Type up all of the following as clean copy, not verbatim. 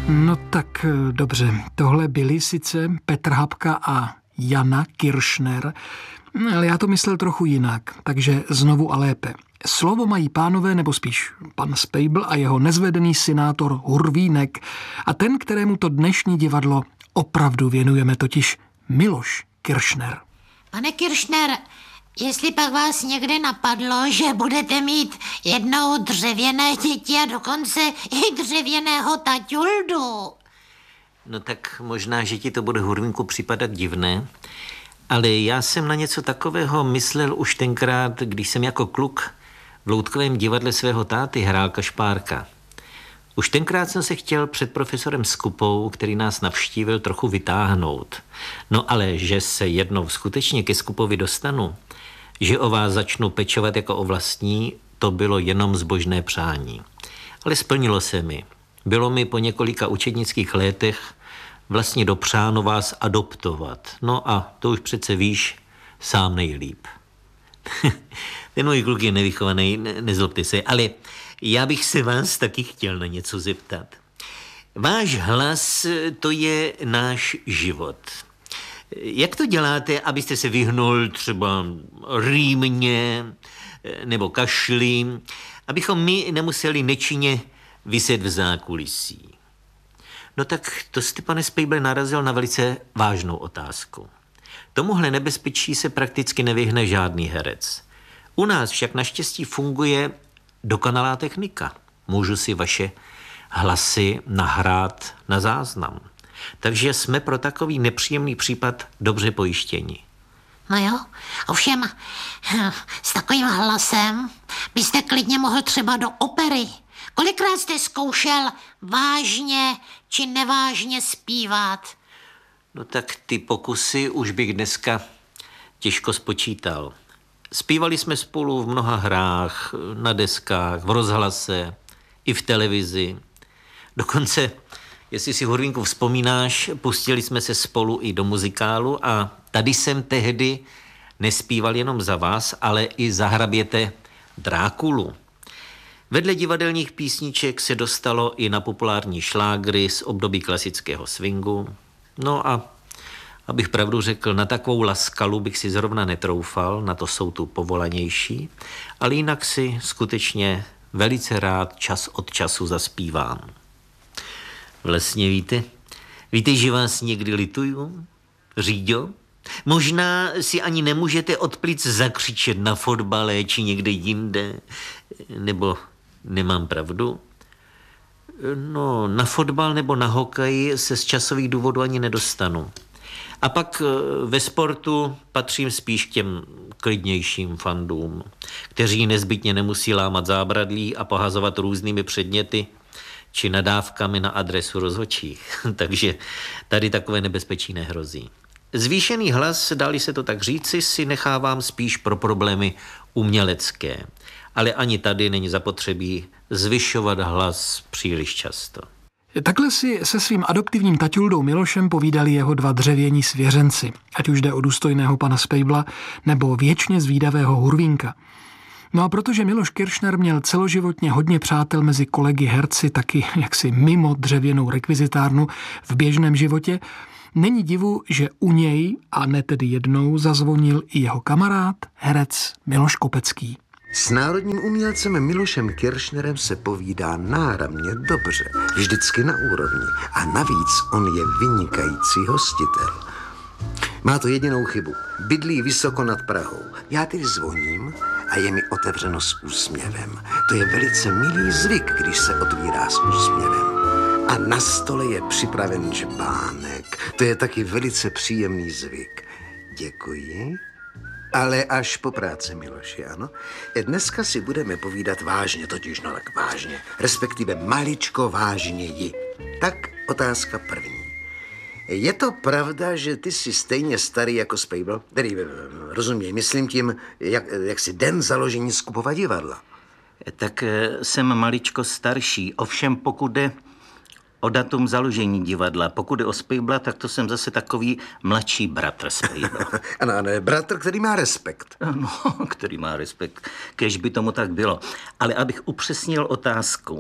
No tak dobře, tohle byli sice Petr Hapka a Jana Kiršner, ale já to myslel trochu jinak, takže znovu a lépe. Slovo mají pánové, nebo spíš pan Speibl a jeho nezvedený senátor Hurvínek a ten, kterému to dnešní divadlo opravdu věnujeme, totiž Miloš Kiršner. Pane Kiršner, jestli pak vás někde napadlo, že budete mít jednou dřevěné děti a dokonce i dřevěného taťuldu. No tak možná, že ti to bude, Hurvínku, připadat divné, ale já jsem na něco takového myslel už tenkrát, když jsem jako kluk v loutkovém divadle svého táty hrál kašpárka. Už tenkrát jsem se chtěl před profesorem Skupou, který nás navštívil, trochu vytáhnout. No ale že se jednou skutečně ke Skupovi dostanu, že o vás začnu pečovat jako o vlastní, to bylo jenom zbožné přání. Ale splnilo se mi. Bylo mi po několika učednických letech vlastně dopřáno vás adoptovat. No a to už přece víš sám nejlíp. Ten můj kluk je nevychovaný, nezlobte se, ale já bych se vás taky chtěl na něco zeptat. Váš hlas, to je náš život. Jak to děláte, abyste se vyhnul třeba rýmně nebo kašli, abychom my nemuseli nečinně viset v zákulisí? No tak to jste, pane Spejble, narazil na velice vážnou otázku. Tomuhle nebezpečí se prakticky nevyhne žádný herec. U nás však naštěstí funguje dokonalá technika. Můžu si vaše hlasy nahrát na záznam. Takže jsme pro takový nepříjemný případ dobře pojištěni. No jo, ovšem s takovým hlasem byste klidně mohl třeba do opery. Kolikrát jste zkoušel vážně či nevážně zpívat? No tak ty pokusy už bych dneska těžko spočítal. Zpívali jsme spolu v mnoha hrách, na deskách, v rozhlase, i v televizi. Dokonce, jestli si, Hurvínku, vzpomínáš, pustili jsme se spolu i do muzikálu a tady jsem tehdy nespíval jenom za vás, ale i za hraběte Drákulu. Vedle divadelních písniček se dostalo i na populární šlágry z období klasického swingu. No a abych pravdu řekl, na takovou laskalu bych si zrovna netroufal, na to jsou tu povolanější, ale jinak si skutečně velice rád čas od času zaspívám. Vlastně víte, že vás někdy lituju? Říďo? Možná si ani nemůžete od plic zakřičet na fotbale či někde jinde, nebo nemám pravdu? No, na fotbal nebo na hokej se z časových důvodů ani nedostanu. A pak ve sportu patřím spíš k těm klidnějším fandům, kteří nezbytně nemusí lámat zábradlí a pohazovat různými předměty či nadávkami na adresu rozhodčích. Takže tady takové nebezpečí nehrozí. Zvýšený hlas, dá-li se to tak říci, si nechávám spíš pro problémy umělecké. Ale ani tady není zapotřebí zvyšovat hlas příliš často. Takhle si se svým adoptivním taťuldou Milošem povídali jeho dva dřevění svěřenci, ať už jde o důstojného pana Speibla nebo věčně zvídavého Hurvínka. No a protože Miloš Kiršner měl celoživotně hodně přátel mezi kolegy herci, taky jaksi mimo dřevěnou rekvizitárnu v běžném životě, není divu, že u něj, a ne tedy jednou, zazvonil i jeho kamarád, herec Miloš Kopecký. S národním umělcem Milošem Kiršnerem se povídá náramně dobře, vždycky na úrovni. A navíc on je vynikající hostitel. Má to jedinou chybu. Bydlí vysoko nad Prahou. Já tedy zvoním a je mi otevřeno s úsměvem. To je velice milý zvyk, když se otvírá s úsměvem. A na stole je připraven žbánek. To je taky velice příjemný zvyk. Děkuji. Ale až po práci, Miloši, ano. Dneska si budeme povídat vážně, totiž no tak vážně, respektive maličko vážněji. Tak otázka první. Je to pravda, že ty jsi stejně starý jako Speibl? Tedy, rozuměj, myslím tím, jak si den založení Skupova divadla. Tak jsem maličko starší, ovšem pokud jde o datum založení divadla. Pokud je o Speibla, tak to jsem zase takový mladší bratr Speibla. Ano, bratr, který má respekt. No, který má respekt, kež by tomu tak bylo. Ale abych upřesnil otázku.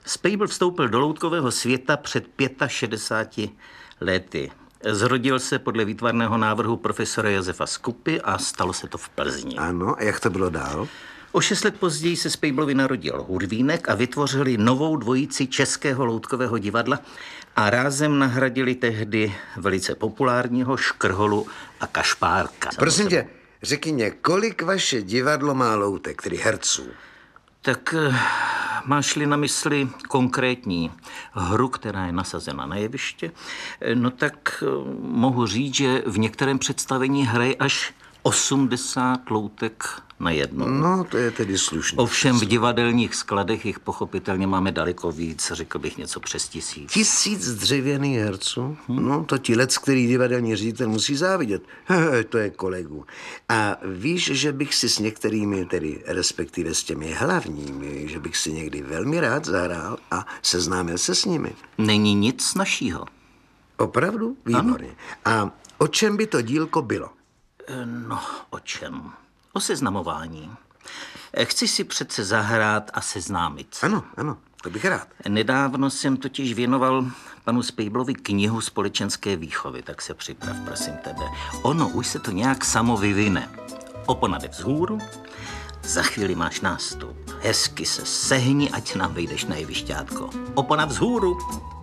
Spejbl vstoupil do loutkového světa před 65 lety. Zrodil se podle výtvarného návrhu profesora Josefa Skupy a stalo se to v Plzni. Ano, a jak to bylo dál? O 6 let později se Spejblovi narodil Hurvínek a vytvořili novou dvojici Českého loutkového divadla a rázem nahradili tehdy velice populárního Škrholu a Kašpárka. Prosím tě, řekni mě, kolik vaše divadlo má loutek, tedy herců? Tak máš-li na mysli konkrétní hru, která je nasazena na jeviště, no tak mohu říct, že v některém představení hraje až 80 loutek na jednu. No, to je tedy slušné. Ovšem v divadelních skladech jich pochopitelně máme daleko víc, řekl bych něco přes 1000. 1000 dřevěných herců? No, to ti lec, který divadelní ředitel musí závidět. To je kolegu. A víš, že bych si s některými, tedy respektive s těmi hlavními, že bych si někdy velmi rád zahrál a seznámil se s nimi. Není nic snazšího. Opravdu? Výborně. A o čem by to dílko bylo? No, o čem? O seznamování. Chci si přece zahrát a seznámit se. Ano, to bych rád. Nedávno jsem totiž věnoval panu Spejblovi knihu společenské výchovy, tak se připrav, prosím tebe. Ono už se to nějak samo vyvine. Opona jde vzhůru, za chvíli máš nástup. Hezky se sehni, ať nám vejdeš na jevišťátko. Opona vzhůru.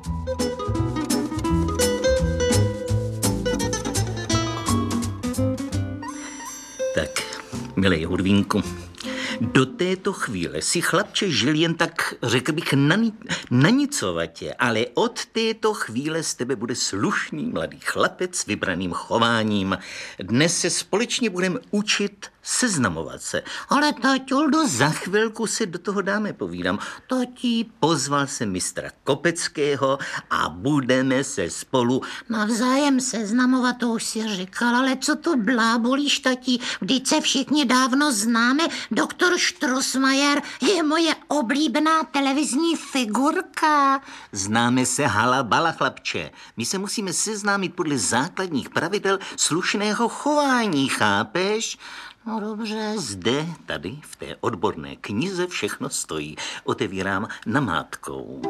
Tak, milej Hurvínku, do této chvíle si chlapče žil jen tak, řekl bych, nanicovatě, ale od této chvíle z tebe bude slušný mladý chlapec s vybraným chováním. Dnes se společně budeme učit seznamovat se. Ale taťuldo, za chvilku se do toho dáme, povídám. Tati, pozval se mistra Kopeckého a budeme se spolu Navzájem seznamovat, to už si říkal, ale co to blábolíš, tati? Vždyť se všichni dávno známe. Doktor Štrosmajer je moje oblíbená televizní figurka. Známe se halabala, chlapče. My se musíme seznámit podle základních pravidel slušného chování, chápeš? No dobře. Zde, tady, v té odborné knize všechno stojí. Otevírám namátkou.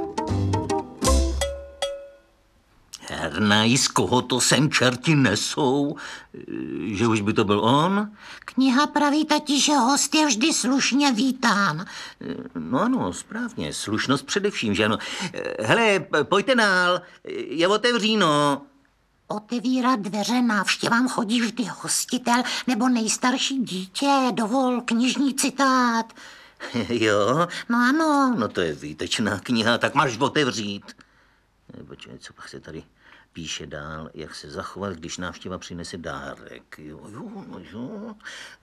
Hernaj, z koho to sem čerti nesou? Že už by to byl on? Kniha praví, tati, že host je vždy slušně vítán. No ano, správně, slušnost především, že ano. Hele, pojďte dál, je otevříno. Otevírat dveře návštěvám chodí vždy hostitel nebo nejstarší dítě. Dovol, knižní citát. Jo? No ano. No to je výtečná kniha, tak máš otevřít. Počkej, co pak se tady píše dál, jak se zachovat, když návštěva přinese dárek. Jo.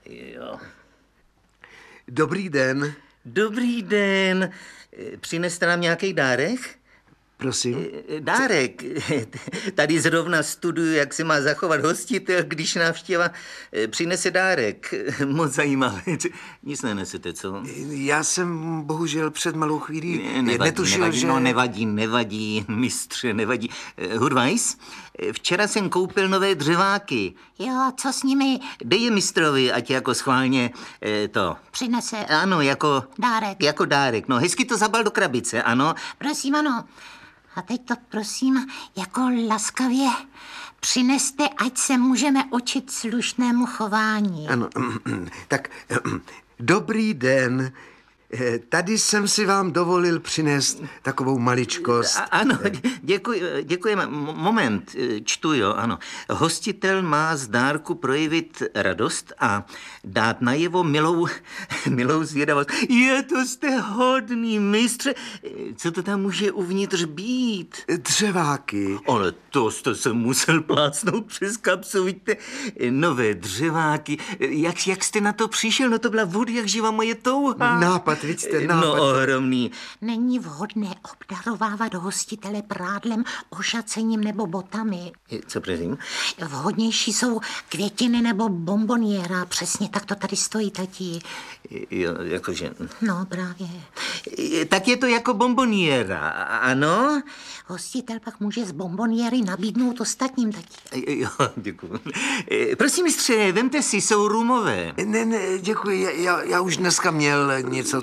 Dobrý den. Dobrý den. Přineste nám nějaký dárek? Prosím. Dárek. Tady zrovna studuju, jak se má zachovat hostitel, když návštěva přinese dárek. Moc zajímavé. Nic nenesete, co? Já jsem bohužel před malou chvílí netušil, nevadí, že... No nevadí, mistře, nevadí. Hurvajs, včera jsem koupil nové dřeváky. Jo, co s nimi? Dej je mistrovi, ať jako schválně to... Přinese. Ano, jako... Dárek. Jako dárek, no hezky to zabal do krabice, ano. Prosím, ano. A teď to prosím jako laskavě přineste, ať se můžeme učit slušnému chování. Ano, tak dobrý den. Tady jsem si vám dovolil přinést takovou maličkost. Ano, děkujeme. Moment, čtu, jo, ano. Hostitel má z dárku projevit radost a dát najevo milou zvědavost. To jste hodný, mistře. Co to tam může uvnitř být? Dřeváky. Ale to jste se musel plácnout přes kapsu, vidíte? Nové dřeváky. Jak jste na to přišel? No to byla vůd, jak živa moje touha. Nápad, vidíte, nápad. No ohromný. Není vhodné obdarovávat hostitele prádlem, ošacením nebo botami. Co prosím? Vhodnější jsou květiny nebo bomboniéra. Přesně tak to tady stojí, tati. Jo, jakože... No, právě. Tak je to jako bomboniéra, ano? Hostitel pak může z bomboniéry nabídnout ostatním, tati. Jo, děkuji. Prosím, mistře, vemte si, jsou rumové. Ne, děkuji, já už dneska měl něco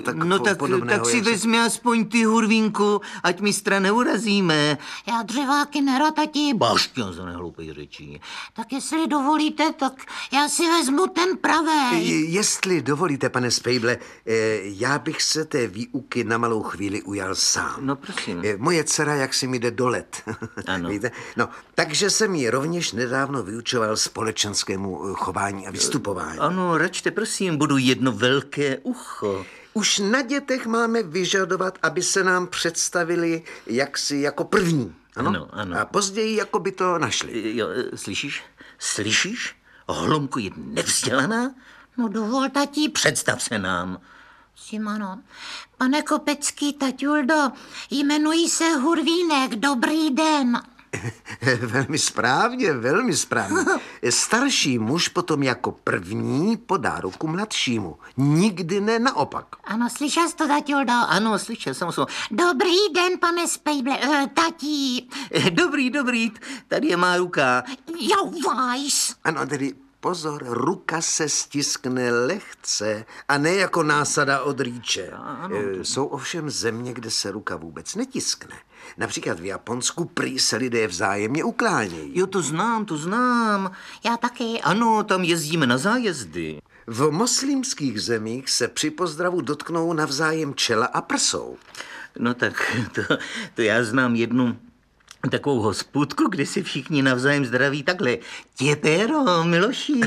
tak No tak podobného. si vezmi aspoň ty, Hurvínku, ať mistra neurazíme. Já dřeváky nerad, tati. Bašťa za nehloupej řečí. Tak jestli dovolíte, tak já si vezmu ten pravej. Jestli dovolíte, pane Spejble, já bych se té výuky na malou chvíli ujal sám. No prosím. Moje dcera jak si mi jde do let. Ano. Víte? No, takže jsem ji rovněž nedávno vyučoval společenskému chování a vystupování. Ano, račte, prosím, budu jedno velké ucho. Už na dětech máme vyžadovat, aby se nám představili jaksi jako první. Ano, ano. A později jako by to našli. Jo, slyšíš? Slyšíš? Holomku je nevzdělaná? No dovol, tati. Představ se nám. Simano, pane Kopecký, taťuldo, jmenuji se Hurvínek, dobrý den. Velmi správně, velmi správně. Starší muž potom jako první podá ruku mladšímu. Nikdy ne naopak. Ano, slyšel jsi to, taťuldo? Ano, slyšel jsem. Dobrý den, pane Spejble, tatí. Dobrý, tady je má ruka. Jo, vajs. Ano, tedy pozor, ruka se stiskne lehce a ne jako násada od rýče. Jsou ovšem země, kde se ruka vůbec netiskne. Například v Japonsku prý se lidé vzájemně uklánějí. Jo, to znám. Já taky. Ano, tam jezdíme na zájezdy. V moslimských zemích se při pozdravu dotknou navzájem čela a prsou. No tak to já znám jednu takovou hospůdku, kde si všichni navzájem zdraví takhle. Těpero, Miloši.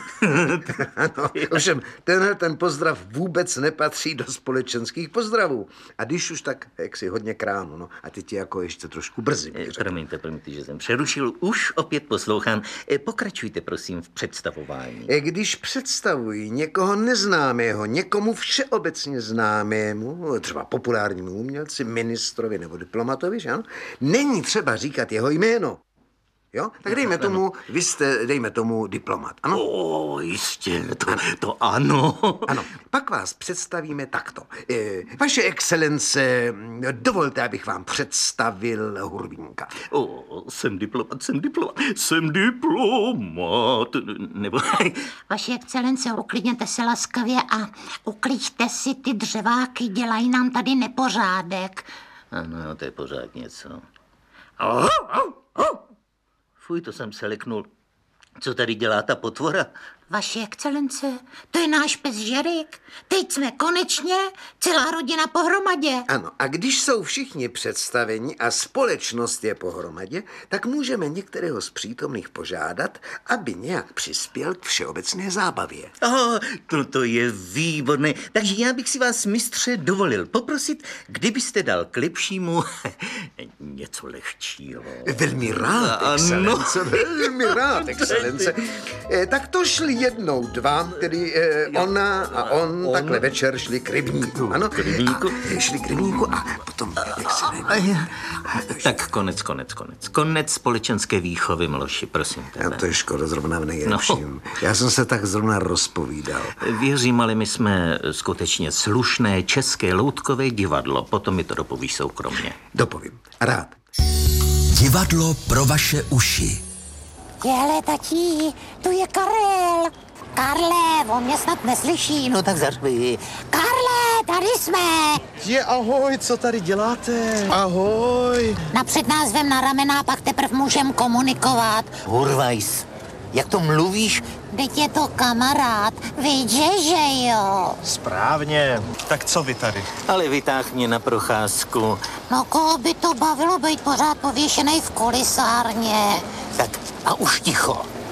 Ano, ovšem, ten pozdrav vůbec nepatří do společenských pozdravů. A když už tak, jak si hodně kránu, no. A teď je jako ještě trošku brzy. Promiňte, že jsem přerušil. Už opět poslouchám. Pokračujte, prosím, v představování. Když představuji někoho neznámého, někomu všeobecně známému, třeba populárnímu umělci, ministrovi nebo diplomatovi, že ano, není třeba říkat jeho jméno. Jo? Tak vy jste, dejme tomu, diplomat, ano? Jistě, to ano. Ano, pak vás představíme takto. Vaše excelence, dovolte, abych vám představil Hurvínka. Jsem diplomat. Nebo... Vaše excelence, uklidněte se laskavě a uklíďte si ty dřeváky, dělají nám tady nepořádek. Ano, to je pořád něco. Fuj, to jsem se leknul. Co tady dělá ta potvora? Vaše excelence, to je náš pes Žerik. Teď jsme konečně celá rodina pohromadě. Ano, a když jsou všichni představeni a společnost je pohromadě, tak můžeme některého z přítomných požádat, aby nějak přispěl k všeobecné zábavě. To je výborné. Takže já bych si vás, mistře, dovolil poprosit, kdybyste dal k lepšímu něco lehčího. Velmi rád, excelence, velmi rád, excelence. Tak to šli jednou dva, tedy ona a on takhle večer šli k rybníku. Ano, šli k rybníku a potom Tak konec společenské výchovy, Miloši, prosím tebe. Já to je škoda zrovna v nejlepším. Já jsem se tak zrovna rozpovídal. Věřím, ale my jsme skutečně slušné české loutkové divadlo. Potom mi to dopovíš soukromně. Dopovím. Rád. Divadlo pro vaše uši. Hele, tatí, tu je Karel. Karle, on mě snad neslyší. No tak zařvi. Karle, tady jsme. Ahoj, co tady děláte? Ahoj. Napřed nás vem na ramena, pak teprv můžem komunikovat. Hurvajs, jak to mluvíš? Teď je to kamarád, vidíš, že jo? Správně. Tak co vy tady? Ale vytáh mě na procházku. No koho by to bavilo být pořád pověšenej v kulisárně? Tak a už ticho.